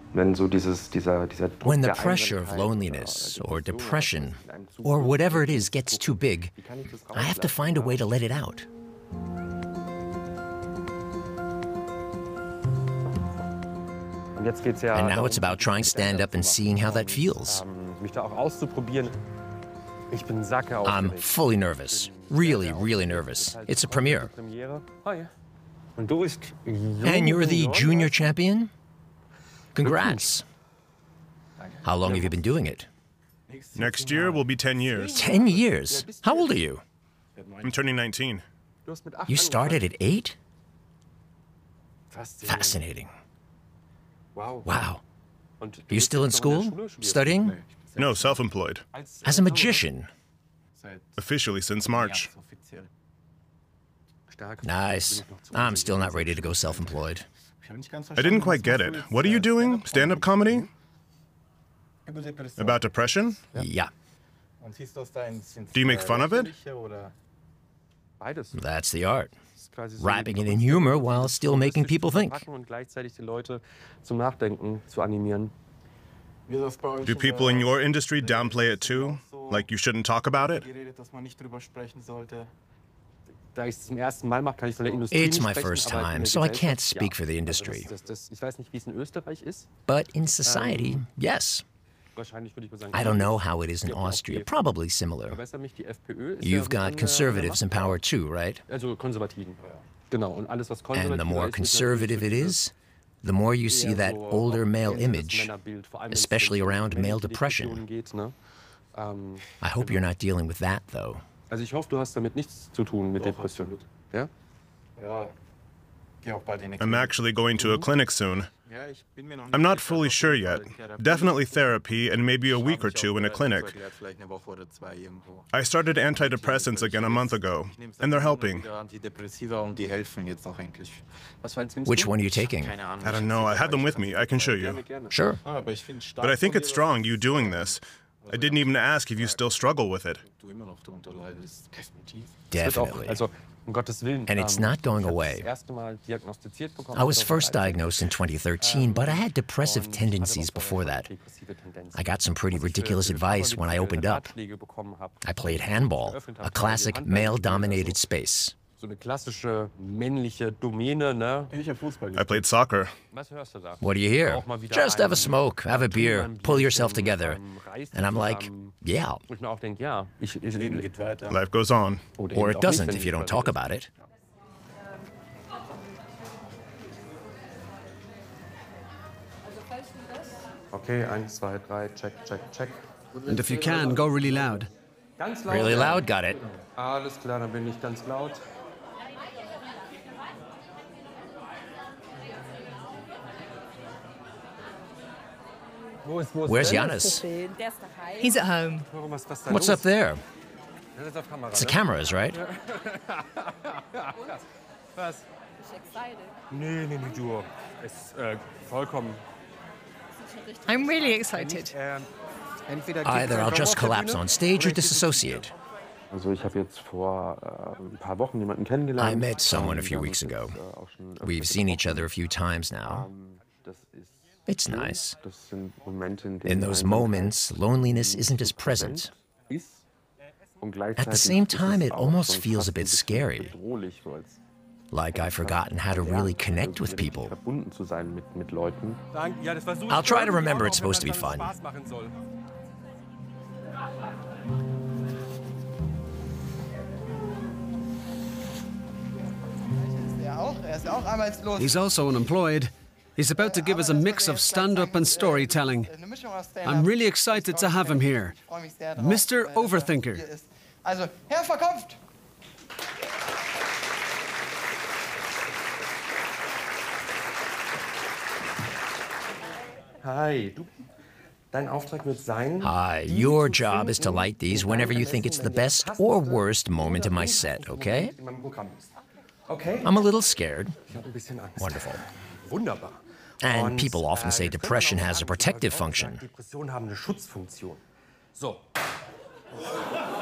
Wenn so dieser Druck When the der pressure of Einsamkeit loneliness or Depression depression in einem zu or groß whatever it ist, is gets too big, wie kann ich das I have to find a way to let it out. Und jetzt geht's ja And now darum, it's about trying stand-up and seeing how that feels. mich da auch auszuprobieren. Ich bin sacke I'm aufgeregt. fully nervous. Really, really nervous. It's a premiere. Premiere. Hi. Und du bist And you're the junior champion? Congrats. How long have you been doing it? Next year will be 10 years. 10 years? How old are you? I'm turning 19. Du hast mit 8 You started at 8? Faszinierend. Fascinating. Wow. Wow. Und du Are you bist still in jetzt noch der school? Schule, studierst Studying? No, self-employed. As a magician? Officially since March. stark. Nice. I'm still not ready to go self-employed. I didn't quite get it. What are you doing? Stand-up comedy? About depression? Yeah, Do you make fun of it? Beides. that's the art. Das ist quasi so Wrapping die it in Kunst, humor while still making humoristisch people zu think. verpacken und gleichzeitig die Leute zum Nachdenken zu animieren. Do people in your industry downplay it too? Like you shouldn't talk about it? Da ich es zum ersten Mal mache, kann ich von der Industrie It's nicht my sprechen, first aber in time, der so I Gesellschaft, can't speak ja. for the Also industry. ich weiß nicht, wie es in Österreich ist. But in society, yes. Wahrscheinlich würde ich mal sagen, I don't know how it is in Ja, auch Austria. die- Probably similar. Verbessere mich, die FPÖ ist You've ja got conservatives in power too, right? Also Konservativen. Genau, und alles, was konservativ And the more ist, conservative it is, the more you see that older male image, especially around male depression. Geht, ne? I hope you're not dealing with that, though. Also ich hoffe, du hast damit nichts zu tun mit Depression. Ja? I'm actually going to a clinic soon. I'm not fully sure yet. Definitely therapy and maybe a week or two in a clinic. I started antidepressants again a month ago, and they're helping. Which one are you taking? I don't know, I had them with me, I can show you. Sure. But I think it's strong, you doing this. I didn't even ask if you still struggle with it. Es wird auch, Definitely. also um Gottes Willen. And it's not going ich habe away. Das erste Mal diagnostiziert bekommen, I was 2013. first diagnosed in 2013, but I had depressive Und tendencies hatte auch before that. depressive Tendenzen. I got some pretty Was ich für ridiculous advice when I opened up. Ratschläge bekommen habe, I played handball, a classic male-dominated space. so eine klassische männliche Domäne, ne? I played soccer. Was hörst du da? What do you hear? Auch mal wieder Just have a ein smoke, have a beer, Bierchen, pull yourself together. reiß And I'm dich like, zusammen. yeah. Wo ich mir auch denke, ja, Life goes on. oder Or eben it auch doesn't nicht, if you wenn don't es talk ist. about it. Okay, 1, 2, 3, check, check, check. And if you can, go really loud. Ganz laut. Really ja. loud, got it. Alles klar, dann bin ich ganz laut. Where's Giannis? He's at home. Was da What's los? up there? Das ist auf Kamera, It's the ne? cameras, right? Was? Nee, du. Es vollkommen. I'm really excited. Entweder Either I'll just collapse on stage or disassociate. Also ich habe jetzt vor ein paar Wochen jemanden kennengelernt. I met someone a few Wir haben weeks uns ago. jetzt, auch schon öfter We've seen each getroffen. other a few times now. Das ist It's nice. Das sind Momente, in In those moments, loneliness isn't as present. ist. Und At the same gleichzeitig ist time, es it auch almost schon feels fast a bit ein bisschen scary. bedrohlich, so als Like I've forgotten how to really connect with irgendwie people. verbunden zu sein mit Leuten. I'll try to remember it's supposed to be fun. He's also unemployed. He's about to give us a mix of stand-up and storytelling. I'm really excited to have him here. Mr. Overthinker. Also, Herr Verkopft! Hi, du. Dein Auftrag wird sein. Hi, your job is to light these whenever you think it's the best or worst moment in my set, okay? In meinem Programm bist. Okay? I'm a little scared. Ich habe ein bisschen Angst. Wonderful. Wunderbar. And Und, people often say jetzt können wir depression noch mal has a sagen, protective die function. Depressionen haben eine Schutzfunktion. So.